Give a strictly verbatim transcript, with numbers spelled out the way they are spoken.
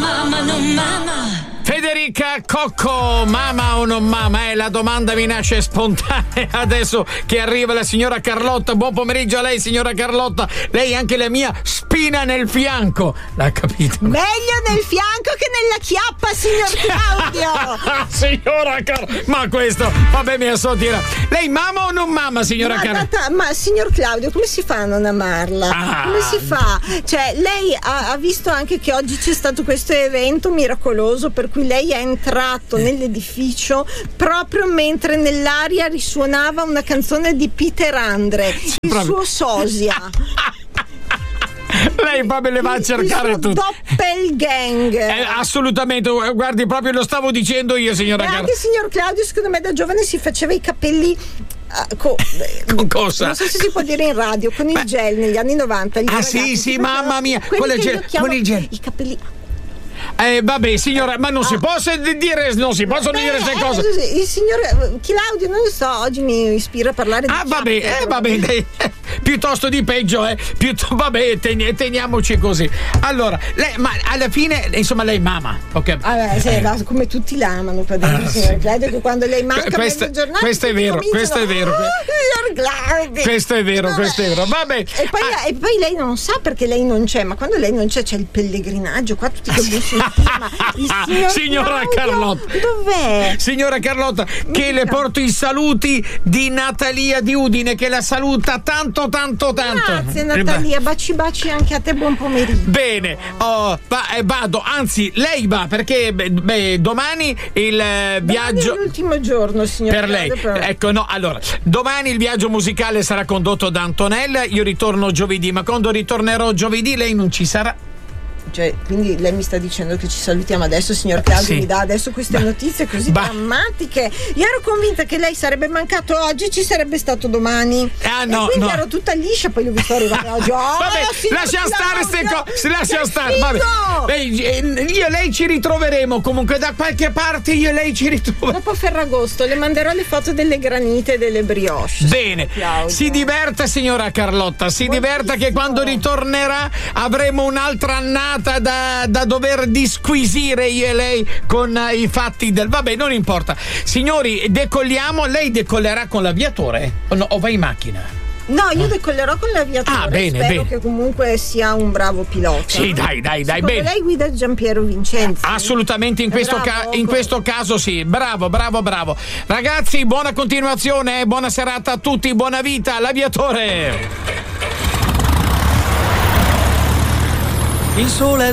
mama, non mama. Federica Cocco, mama o non mama? Eh, la domanda mi nasce spontanea adesso che arriva la signora Carlotta. Buon pomeriggio a lei, signora Carlotta. Lei è anche la mia spina nel fianco. L'ha capito? Meglio nel fianco che nella chiappa, signor Claudio. Signora Carlotta, ma questo, vabbè, mi so dire. Lei mama o non mama, signora Carlotta? Ma signor Claudio, come si fa a non amarla? Ah. Come si fa? Cioè, lei ha, ha visto anche che oggi c'è stato questo evento miracoloso per cui lei è entrato nell'edificio proprio mentre nell'aria risuonava una canzone di Peter Andre, il proprio. suo sosia. Lei proprio le va a cercare il tutto. Doppelganger. Eh, assolutamente, guardi, proprio lo stavo dicendo io, signora E Carlotta. anche signor Claudio, secondo me da giovane si faceva i capelli uh, co- Con cosa? Non so se si può dire in radio, con il Beh. gel negli anni novanta. Gli Ah, ragazzi sì, sì, si mamma facevano mia, quelli con il che gel- io chiamo con il gel. i capelli. Eh, vabbè, signora, ma non si Ah. può se- dire, non si possono Beh, dire queste eh, cose. Il signor Claudio, non lo so, oggi mi ispira a parlare di Ah, vabbè, chiappe. eh, vabbè, dai, eh, piuttosto di peggio, eh. Piuttosto, vabbè, ten- teniamoci così. Allora, lei, ma alla fine, insomma, lei mama, ok? Ah, beh, sì, Eh. va, come tutti l'amano per dire, Ah, signor sì. Claudio, che quando lei manca Que- questo- mezza giornata questo è vero, cominciano, questo è vero. "Oh, signor Claudio". Questo è vero, Vabbè. questo è vero. Vabbè. E poi, Ah, e poi lei non sa perché lei non c'è, ma quando lei non c'è c'è il pellegrinaggio, qua tutti che bussano in firma. Il signor Signora Claudio, Carlotta. dov'è? Signora Carlotta, che le porto i saluti di Natalia di Udine, che la saluta tanto, tanto, tanto. Grazie Natalia, baci baci anche a te, buon pomeriggio. Bene, oh, va- eh, vado, anzi lei va perché beh, beh, domani il eh, viaggio Domani è l'ultimo giorno, signor per lei. Claudio, però. Ecco, no, allora, domani il viaggio musicale sarà condotto da Antonella, io ritorno giovedì, ma quando ritornerò giovedì lei non ci sarà. Cioè, quindi lei mi sta dicendo che ci salutiamo adesso, signor Claudio, Sì. mi dà adesso queste Bah. notizie così Bah. drammatiche. Io ero convinta che lei sarebbe mancato oggi, ci sarebbe stato domani. Ah, no, e quindi no. ero tutta liscia, poi l'ho visto arrivare oggi. Oh, Vabbè, signor lascia stare ste Claudio, cose, lascia che stare. Vabbè. figo! Beh, eh, io e lei ci ritroveremo comunque da qualche parte, io e lei ci ritroveremo. Dopo Ferragosto le manderò le foto delle granite e delle brioche. Bene, Claudio. si diverta signora Carlotta, si diverta che quando ritornerà avremo un'altra annata da, da dover disquisire io e lei con eh, i fatti del... Vabbè, non importa. Signori, decolliamo, lei decollerà con l'aviatore o, no, o va in macchina? No, io decollerò con l'aviatore. Ah, bene, Spero bene. che comunque sia un bravo pilota. Sì, dai, dai, dai, Secondo bene. lei guida Giampiero Vincenzi? Assolutamente, in È questo, bravo? ca- in questo caso sì, bravo, bravo, bravo. Ragazzi, buona continuazione, eh, buona serata a tutti, buona vita, l'aviatore. Il sole